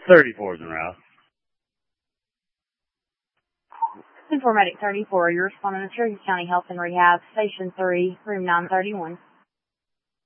34 is en route. 10-4 Medic 34, you're responding to Cherokee County Health and Rehab, Station 3, room 931.